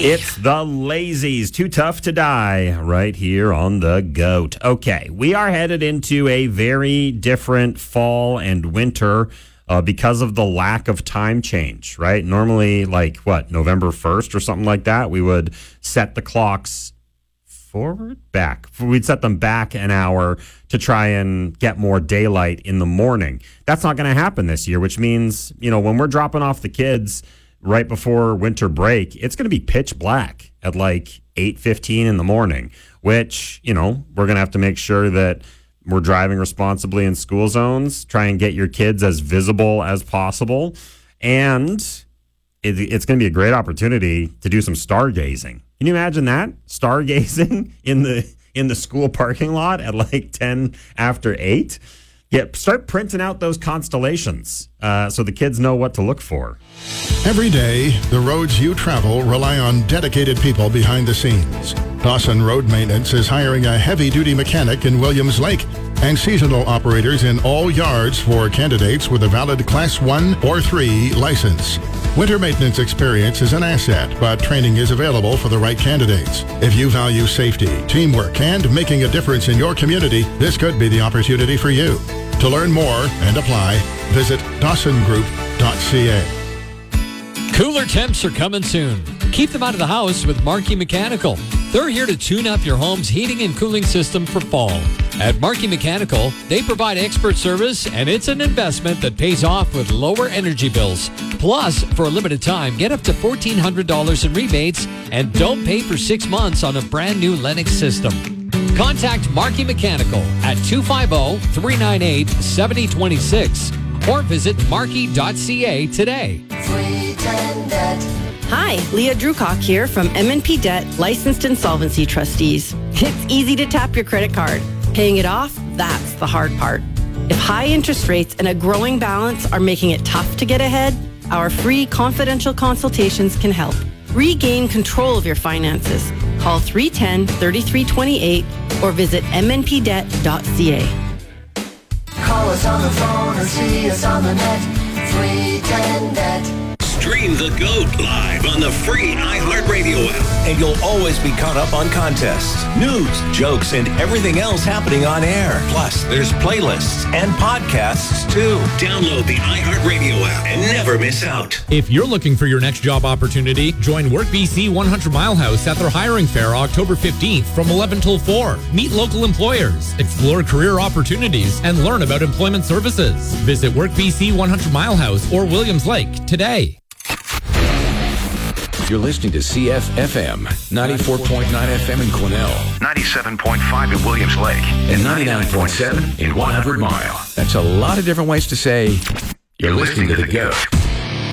It's the Lazies, Too Tough to Die, right here on the GOAT. Okay, we are headed into a very different fall and winter because of the lack of time change, right? Normally, November 1st or something like that, we would set the clocks back. We'd set them back an hour to try and get more daylight in the morning. That's not going to happen this year, which means, when we're dropping off the kids right before winter break, it's going to be pitch black at 8:15 in the morning, which, we're going to have to make sure that we're driving responsibly in school zones, try and get your kids as visible as possible. And it's going to be a great opportunity to do some stargazing. Can you imagine that? Stargazing in the school parking lot at 10 after 8? Yeah, start printing out those constellations so the kids know what to look for. Every day, the roads you travel rely on dedicated people behind the scenes. Dawson Road Maintenance is hiring a heavy-duty mechanic in Williams Lake and seasonal operators in all yards for candidates with a valid Class 1 or 3 license. Winter maintenance experience is an asset, but training is available for the right candidates. If you value safety, teamwork, and making a difference in your community, this could be the opportunity for you. To learn more and apply, visit dawsongroup.ca. Cooler temps are coming soon. Keep them out of the house with Markey Mechanical. They're here to tune up your home's heating and cooling system for fall. At Markey Mechanical, they provide expert service, and it's an investment that pays off with lower energy bills. Plus, for a limited time, get up to $1,400 in rebates and don't pay for 6 months on a brand new Lennox system. Contact Markey Mechanical at 250-398-7026 or visit markey.ca today. Hi, Leah Drucock here from M&P Debt Licensed Insolvency Trustees. It's easy to tap your credit card. Paying it off, that's the hard part. If high interest rates and a growing balance are making it tough to get ahead, our free confidential consultations can help. Regain control of your finances. Call 310-3328 or visit mnpdebt.ca. Call us on the phone or see us on the net. 310-NET. Stream the GOAT live on the free iHeartRadio app. And you'll always be caught up on contests, news, jokes, and everything else happening on air. Plus, there's playlists and podcasts, too. Download the iHeartRadio app and never miss out. If you're looking for your next job opportunity, join Work BC 100 Mile House at their hiring fair October 15th from 11 till 4. Meet local employers, explore career opportunities, and learn about employment services. Visit Work BC 100 Mile House or Williams Lake today. You're listening to CFFM, 94.9 FM in Quesnel, 97.5 in Williams Lake, and 99.7 in 100 Mile. That's a lot of different ways to say you're listening to the GOAT.